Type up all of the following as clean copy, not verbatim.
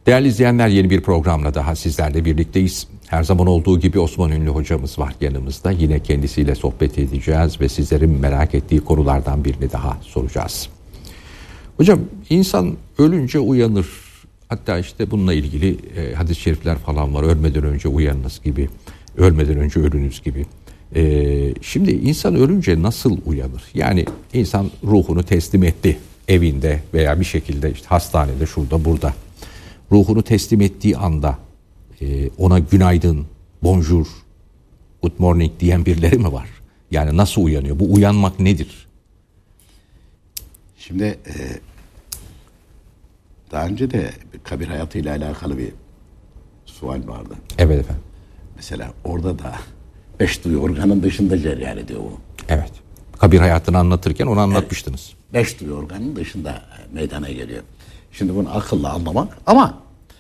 Değerli izleyenler, yeni bir programla daha sizlerle birlikteyiz. Her zaman olduğu gibi Osman Ünlü hocamız var yanımızda. Yine kendisiyle sohbet edeceğiz ve sizlerin merak ettiği konulardan birini daha soracağız. Hocam, insan ölünce uyanır. Hatta işte bununla ilgili hadis-i şerifler falan var. Ölmeden önce uyanınız gibi, ölmeden önce ölünüz gibi. Şimdi insan ölünce nasıl uyanır? Yani insan ruhunu teslim etti evinde veya bir şekilde işte hastanede, şurada burada. Ruhunu teslim ettiği anda ona günaydın, bonjour, good morning diyen birileri mi var? Yani nasıl uyanıyor? Bu uyanmak nedir? Şimdi daha önce de kabir hayatıyla alakalı bir sual vardı. Evet efendim. Mesela orada da 5 duyu organın dışında cereyan ediyor bu. Evet. Kabir hayatını anlatırken onu anlatmıştınız. 5 duyu organın dışında meydana geliyor. Şimdi bunu akılla anlamak ama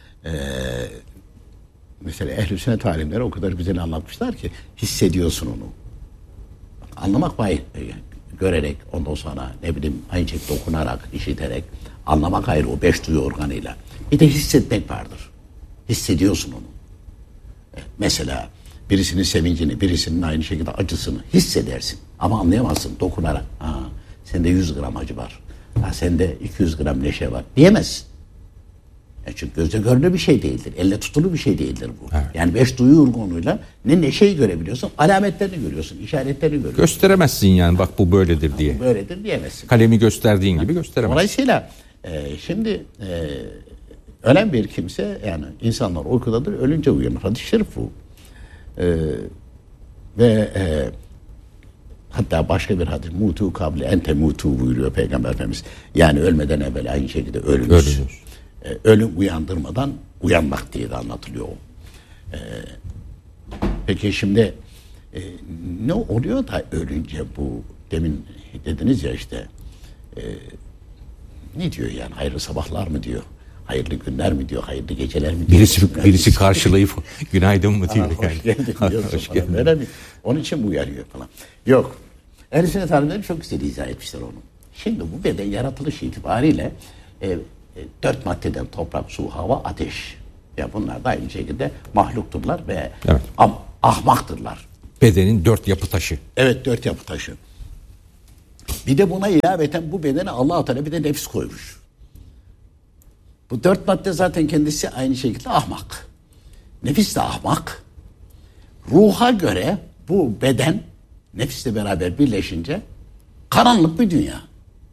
mesela ehl-i sünnet alimleri o kadar güzel anlatmışlar ki hissediyorsun onu. Anlamak var. Görerek, ondan sonra ne bileyim aynı şekilde dokunarak, işiterek anlamak ayrı, o 5 duyu organıyla. Bir de hissetmek vardır. Hissediyorsun onu. Mesela birisinin sevincini, birisinin aynı şekilde acısını hissedersin. Ama anlayamazsın dokunarak. Sende 100 gram acı var. Sende 200 gram neşe var diyemezsin. Çünkü gözle görülür bir şey değildir. Elle tutulur bir şey değildir bu. Evet. Yani 5 duyu organıyla ne neşeyi görebiliyorsun, alametlerini görüyorsun, işaretlerini görüyorsun. Gösteremezsin yani bak bu böyledir diye. Bu böyledir diyemezsin. Kalemi gösterdiğin gibi gösteremezsin. Dolayısıyla şimdi ölen bir kimse, yani insanlar uykudadır, ölünce uyanır. Hadis-i şerif bu. Hatta başka bir hadis, mutu kable ente mutu buyuruyor Peygamber Efendimiz. Yani ölmeden evvel aynı şekilde ölünüz. Ölüm uyandırmadan uyanmak diye de anlatılıyor o. Peki şimdi ne oluyor da ölünce bu, demin dediniz ya işte ne diyor yani, hayırlı sabahlar mı diyor, hayırlı günler mi diyor, hayırlı geceler mi diyor. Birisi karşılayıp günaydın mı diyor. Hoş geldin diyorsun falan. Böyle mi? Onun için mi uyarıyor falan. Yok. Ehl-i sünnet alimleri çok güzel izah etmişler onu. Şimdi bu beden yaratılış itibariyle 4 maddeden toprak, su, hava, ateş. Ya bunlar da aynı şekilde mahlukturlar ve evet, ahmaktırlar. Bedenin 4 yapı taşı. Evet, 4 yapı taşı. Bir de buna ilaveten bu bedene Allah-u Teala bir de nefs koymuş. Bu 4 madde zaten kendisi aynı şekilde ahmak. Nefis de ahmak. Ruha göre bu beden nefisle beraber birleşince karanlık bir dünya.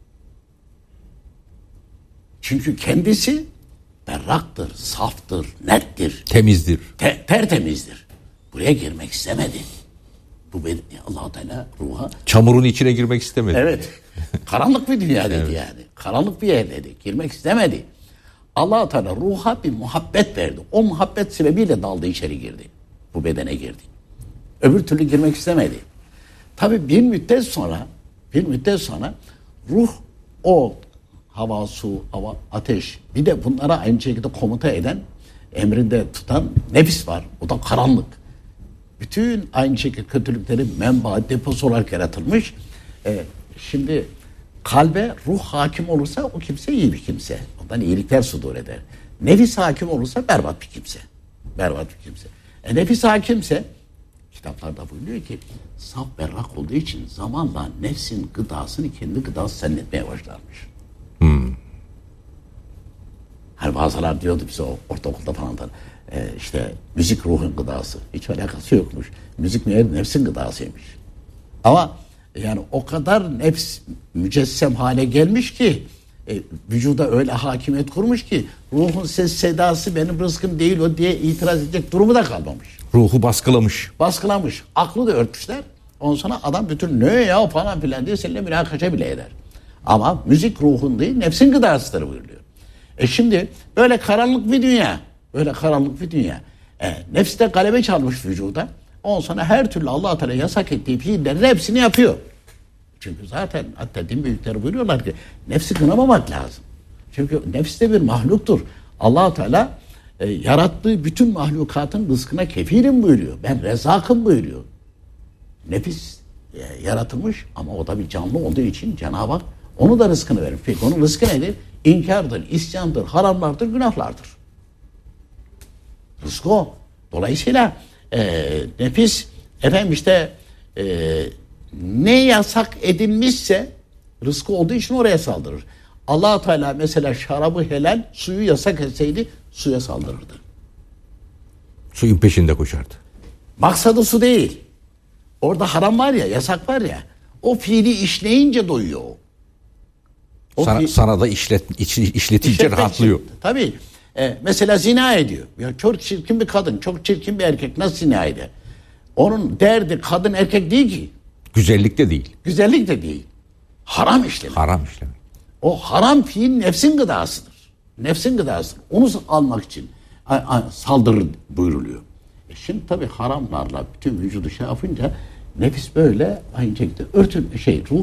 Çünkü kendisi berraktır, saftır, nettir. Temizdir. Tertemizdir. Buraya girmek istemedi. Bu Allah-u Teala ruha... Çamurun içine girmek istemedi. Evet. Karanlık bir dünya dedi evet, yani. Karanlık bir yer dedi. Girmek istemedi. Allah-u Teala ruha bir muhabbet verdi. O muhabbet sebebiyle daldı, içeri girdi. Bu bedene girdi. Öbür türlü girmek istemedi. Tabii bir müddet sonra ruh, o hava, su, hava, ateş, bir de bunlara aynı şekilde komuta eden, emrinde tutan nefis var. O da karanlık. Bütün aynı şekilde kötülüklerin menba, deposu olarak yaratılmış. Şimdi kalbe ruh hakim olursa o kimse iyi bir kimse. Ondan iyilikler sudur eder. Nefis hakim olursa berbat bir kimse. Berbat bir kimse. Nefis hakimse, kitaplarda buyuruyor ki saf berrak olduğu için zamanla nefsin gıdasını kendi gıdası zannetmeye başlarmış. Hani bazılar diyordu bize o ortaokulda falan da işte müzik ruhun gıdası. Hiç alakası yokmuş. Müzik meğer nefsin gıdasıymış. Ama yani o kadar nefs mücessem hale gelmiş ki vücuda öyle hakimiyet kurmuş ki ruhun ses sedası benim rızkım değil o diye itiraz edecek durumu da kalmamış. Ruhu baskılamış. Baskılamış. Aklı da örtmüşler. Ondan sonra adam bütün ne ya falan filan diye seninle münakaşa bile eder. Ama müzik ruhun değil nefsin gıdasıdır buyuruyor. Şimdi böyle karanlık bir dünya. Böyle karanlık bir dünya. Nefs de galebe çalmış vücuda. Ondan sonra her türlü Allah-u Teala yasak ettiği fiillerin hepsini yapıyor. Çünkü zaten hatta din büyükleri buyuruyorlar ki nefsi kınamamak lazım. Çünkü nefs de bir mahluktur. Allah-u Teala yarattığı bütün mahlukatın rızkına kefilim buyuruyor. Ben rezakım buyuruyor. Nefis yaratılmış ama o da bir canlı olduğu için Cenab-ı Hak onu da rızkını verir. Peki onun rızkı nedir? İnkardır, isyandır, haramlardır, günahlardır. Rızkı o. Dolayısıyla nefis efendim işte ne yasak edilmişse rızkı olduğu için oraya saldırır. Allah Teala mesela şarabı helal, suyu yasak etseydi suya saldırırdı. Suyun peşinde koşardı. Maksadı su değil. Orada haram var ya, yasak var ya. O fiili işleyince doyuyor o. Sana da işletince İşletmek rahatlıyor. için. Tabii. Mesela zina ediyor. Ya çok çirkin bir kadın, çok çirkin bir erkek nasıl zina eder? Onun derdi kadın erkek değil ki. Güzellik de değil. Güzellik de değil. Haram işlemek. Haram işlemek. O haram fiil nefsin gıdasıdır. Nefsin gıdasıdır. Onu almak için saldırı buyruluyor. Şimdi tabii haramlarla bütün vücudu şey yapınca nefis böyle aynı şekilde ruh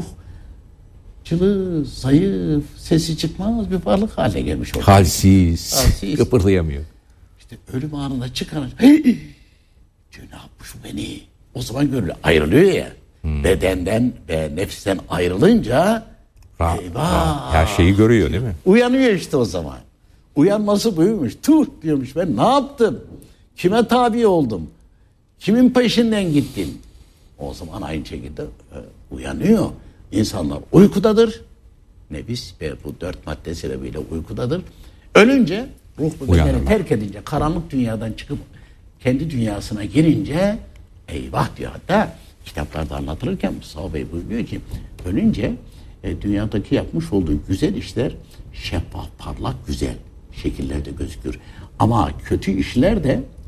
cılız, zayıf, sesi çıkmaz bir varlık haline gelmiş orada. Halsiz, kıpırdayamıyor. İşte ölüm anında çıkarınca Diyor ne yapmış beni? O zaman görülüyor. Ayrılıyor ya. Bedenden ve nefisten ayrılınca eyvah. Her şeyi görüyor değil mi? Uyanıyor işte o zaman. Uyanması buymuş. Tuh diyormuş, ben ne yaptım? Kime tabi oldum? Kimin peşinden gittin? O zaman aynı şekilde uyanıyor. İnsanlar uykudadır. Nefis ve bu 4 madde sebebiyle uykudadır. Ölünce ruh bu bedeni terk edince, karanlık dünyadan çıkıp kendi dünyasına girince eyvah diyor. Hatta kitaplarda anlatılırken Mustafa Bey buyuruyor ki ölünce dünyadaki yapmış olduğu güzel işler şeffaf, parlak, güzel şekillerde gözükür. Ama kötü işler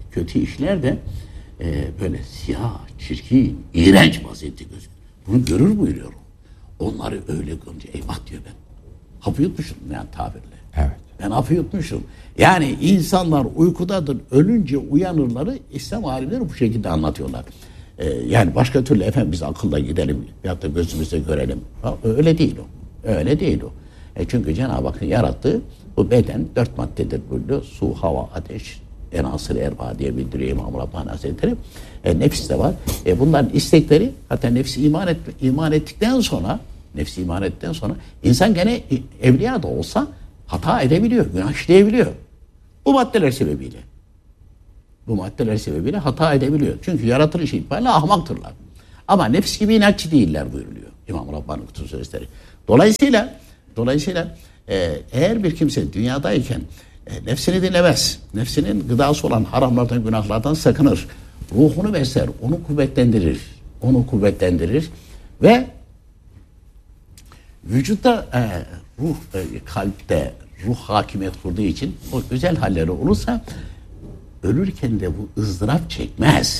de böyle siyah, çirkin, iğrenç vaziyette gözükür. Bunu görür buyuruyor. Onları öyle görünce eyvah diyor ben. Hapı yutmuşum yani tabirle. Evet. Ben hapı yutmuşum. Yani insanlar uykudadır, ölünce uyanırları İslam alimleri bu şekilde anlatıyorlar. Yani başka türlü efendim biz akılla gidelim ya da gözümüzle görelim. Öyle değil o. Öyle değil o. Çünkü Cenab-ı Hakk'ın yarattığı bu beden 4 maddedir buyuruyor. Su, hava, ateş, enasır erba diye bildiriyor İmam Rabbani Hazretleri. Nefis de var. Bunların istekleri hatta nefsi iman ettikten sonra insan gene evliya da olsa hata edebiliyor, günah işleyebiliyor. Bu maddeler sebebiyle hata edebiliyor. Çünkü yaratılış itibariyle ahmaktırlar. Ama nefs gibi inatçı değiller buyuruluyor İmam Rabbani Kutusu Sözleri. Dolayısıyla eğer bir kimse dünyadayken nefsini dinlemez, nefsinin gıdası olan haramlardan, günahlardan sakınır, ruhunu besler, onu kuvvetlendirir ve vücutta kalpte ruh hakimiyet kurduğu için o güzel halleri olursa ölürken de bu ızdırap çekmez.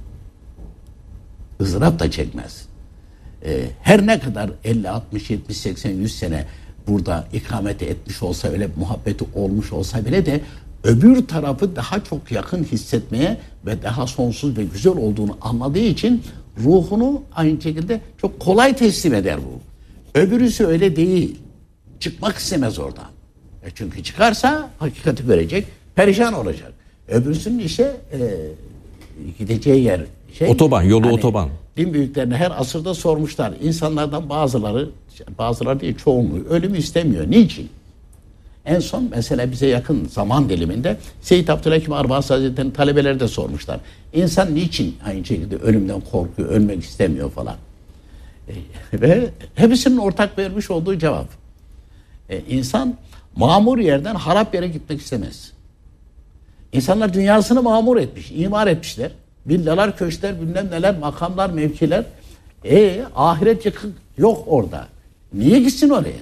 Izdırap da çekmez. Her ne kadar 50, 60, 70, 80, 100 sene burada ikamete etmiş olsa, öyle muhabbeti olmuş olsa bile de öbür tarafı daha çok yakın hissetmeye ve daha sonsuz ve güzel olduğunu anladığı için ruhunu aynı şekilde çok kolay teslim eder bu. Öbürüsü öyle değil. Çıkmak istemez oradan. Çünkü çıkarsa hakikati görecek, perişan olacak. Öbürsünün işe gideceği yer otoban, yolu hani, otoban. Din büyüklerine her asırda sormuşlar. İnsanlardan bazıları değil çoğunluğu ölümü istemiyor. Niçin? En son mesela bize yakın zaman diliminde Seyyid Abdülhakim Arbasi Hazretleri'nin talebeleri de sormuşlar. İnsan niçin aynı şekilde ölümden korkuyor, ölmek istemiyor falan. Ve hepsinin ortak vermiş olduğu cevap. İnsan mamur yerden harap yere gitmek istemez. İnsanlar dünyasını mamur etmiş, imar etmişler. Villalar, köşkler, bilmem neler, makamlar, mevkiler. Ahiret yıkık yok orada. Niye gitsin oraya?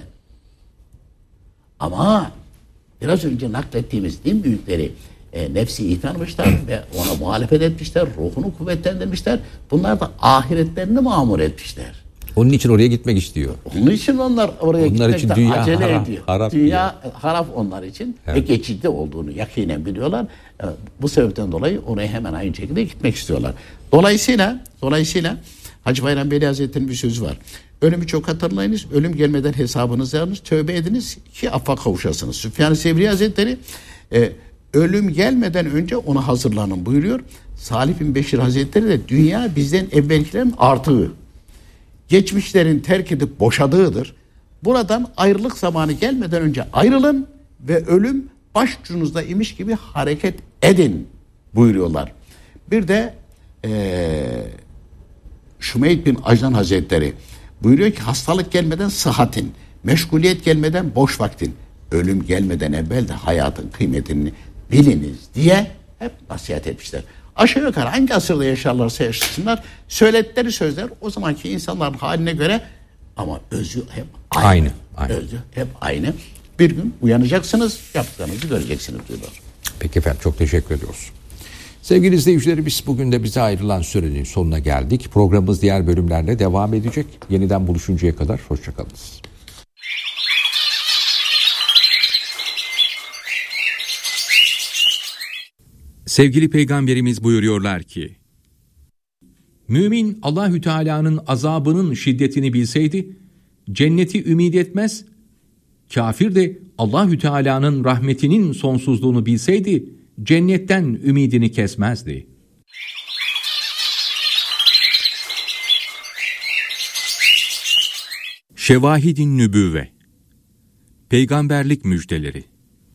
Ama biraz önce naklettiğimiz din büyükleri nefsi iyi tanımışlar ve ona muhalefet etmişler, ruhunu kuvvetlendirmişler. Bunlar da ahiretlerini mamur etmişler. Onun için oraya gitmek istiyor. Onun için onlar oraya gitmekten acele ediyor. Dünya harap onlar için ve geçici olduğunu yakinen biliyorlar. Bu sebepten dolayı oraya hemen aynı şekilde gitmek istiyorlar. Dolayısıyla Hacı Bayram Veli Hazretleri'nin bir sözü var. Ölümü çok hatırlayınız, ölüm gelmeden hesabınızı alınız, tövbe ediniz ki affa kavuşasınız. Süfyan-ı Sevri Hazretleri ölüm gelmeden önce ona hazırlanın buyuruyor. Salih bin Beşir Hazretleri de dünya bizden evvelkilerin artığı, geçmişlerin terk edip boşadığıdır. Buradan ayrılık zamanı gelmeden önce ayrılın ve ölüm başucunuzda imiş gibi hareket edin buyuruyorlar. Bir de Şümeyd bin Ajlan Hazretleri buyuruyor ki hastalık gelmeden sıhhatin, meşguliyet gelmeden boş vaktin, ölüm gelmeden evvel de hayatın kıymetini biliniz diye hep nasihat etmişler. Aşağı yukarı hangi asırda yaşarlarsa yaşasınlar söyledikleri sözler o zamanki insanların haline göre ama özü hep aynı. Özü hep aynı. Bir gün uyanacaksınız, yaptıklarınızı göreceksiniz diyorlar. Peki efendim, çok teşekkür ediyoruz. Sevgili izleyicilerimiz, bugün de bize ayrılan sürenin sonuna geldik. Programımız diğer bölümlerle devam edecek. Yeniden buluşuncaya kadar hoşçakalınız. Sevgili Peygamberimiz buyuruyorlar ki, mümin Allahü Teala'nın azabının şiddetini bilseydi cenneti ümid etmez, kafir de Allahü Teala'nın rahmetinin sonsuzluğunu bilseydi cennetten ümidini kesmezdi. Şevahid-i Nübüvve, Peygamberlik müjdeleri.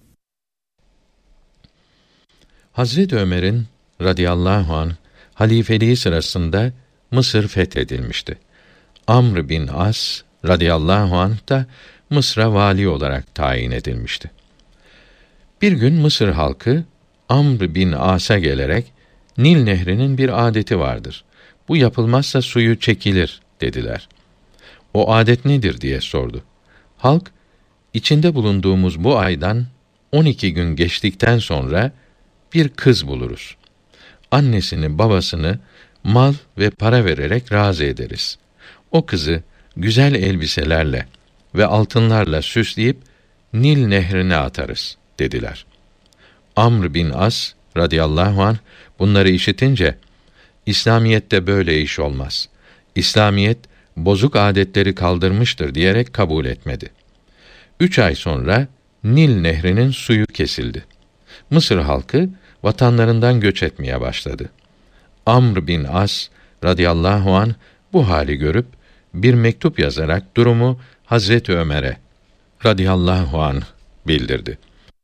Hazreti Ömer'in radıyallahu anh halifeliği sırasında Mısır fethedilmişti. Amr bin As radıyallahu anh da Mısır'a vali olarak tayin edilmişti. Bir gün Mısır halkı Amr bin As'a gelerek Nil Nehri'nin bir adeti vardır. Bu yapılmazsa suyu çekilir dediler. O adet nedir diye sordu. Halk, içinde bulunduğumuz bu aydan 12 gün geçtikten sonra bir kız buluruz. Annesini, babasını mal ve para vererek razı ederiz. O kızı güzel elbiselerle ve altınlarla süsleyip Nil Nehri'ne atarız dediler. Amr bin As radıyallahu anh bunları işitince, İslamiyet'te böyle iş olmaz. İslamiyet bozuk adetleri kaldırmıştır diyerek kabul etmedi. 3 ay sonra Nil Nehri'nin suyu kesildi. Mısır halkı vatanlarından göç etmeye başladı. Amr bin As radıyallahu anh bu hali görüp bir mektup yazarak durumu Hazreti Ömer'e radıyallahu anh bildirdi.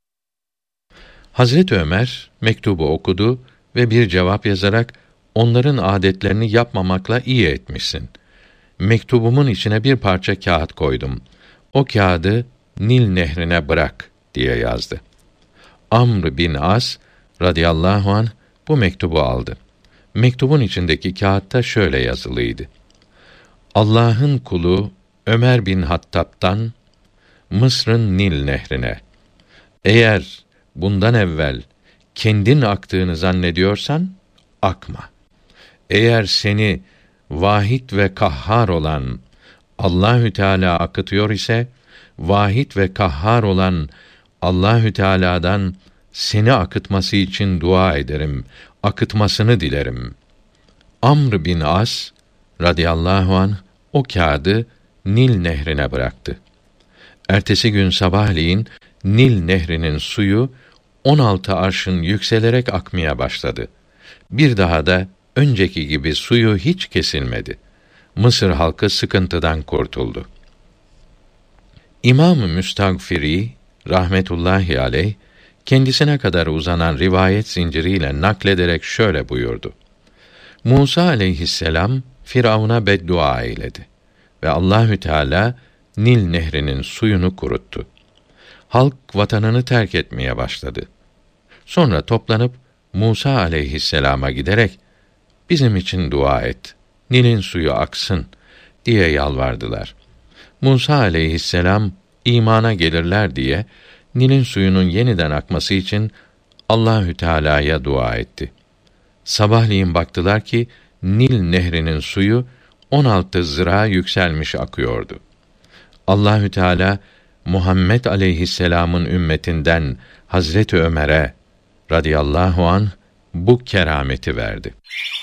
Hazreti Ömer mektubu okudu ve bir cevap yazarak onların adetlerini yapmamakla iyi etmişsin. Mektubumun içine bir parça kağıt koydum. O kağıdı Nil Nehri'ne bırak diye yazdı. Amr bin As radıyallahu anh bu mektubu aldı. Mektubun içindeki kağıtta şöyle yazılıydı: Allah'ın kulu Ömer bin Hattab'tan Mısır'ın Nil Nehri'ne. Eğer bundan evvel kendin aktığını zannediyorsan akma. Eğer seni vahid ve kahhar olan Allahü Teala akıtıyor ise vahid ve kahhar olan Allahü Teala'dan seni akıtması için dua ederim, akıtmasını dilerim. Amr bin As radıyallahu anh o kağıdı Nil Nehri'ne bıraktı. Ertesi gün sabahleyin Nil Nehri'nin suyu 16 arşın yükselerek akmaya başladı. Bir daha da önceki gibi suyu hiç kesilmedi. Mısır halkı sıkıntıdan kurtuldu. İmam-ı Müstagfiri rahmetullahi aleyh kendisine kadar uzanan rivayet zinciriyle naklederek şöyle buyurdu: Musa aleyhisselam Firavun'a beddua eyledi ve Allahü Teala Nil Nehri'nin suyunu kuruttu. Halk vatanını terk etmeye başladı. Sonra toplanıp Musa aleyhisselama giderek bizim için dua et, Nil'in suyu aksın diye yalvardılar. Musa aleyhisselam imana gelirler diye Nil'in suyunun yeniden akması için Allahü Teala'ya dua etti. Sabahleyin baktılar ki Nil Nehri'nin suyu 16 zıra yükselmiş akıyordu. Allahü Teala Muhammed aleyhisselam'ın ümmetinden Hazreti Ömer'e radıyallahu anh bu kerameti verdi.